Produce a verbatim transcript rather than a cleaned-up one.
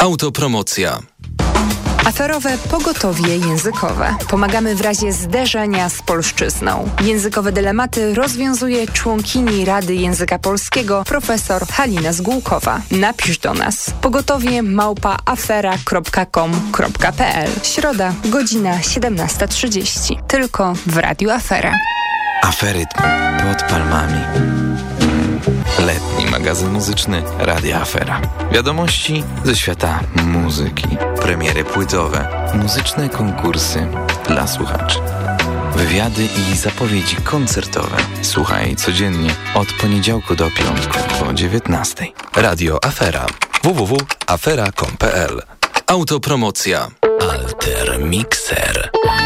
Autopromocja. Aferowe pogotowie językowe. Pomagamy w razie zderzenia z polszczyzną. Językowe dylematy rozwiązuje członkini Rady Języka Polskiego profesor Halina Zgółkowa. Napisz do nas pogotowie małpa afera kropka com kropka p l. Środa, godzina siedemnasta trzydzieści. Tylko w Radiu Afera. Aferytm pod palmami. Letni magazyn muzyczny Radia Afera. Wiadomości ze świata muzyki. Premiery płytowe. Muzyczne konkursy dla słuchaczy. Wywiady i zapowiedzi koncertowe. Słuchaj codziennie od poniedziałku do piątku po dziewiętnastej. Radio Afera. w w w kropka afera kropka com kropka p l. Autopromocja. Alter Mixer.